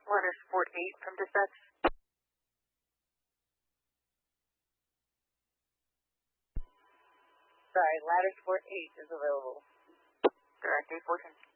Ladder Sport 8 from dispatch. Sorry, Ladder Sport 8 is available. Direct 814.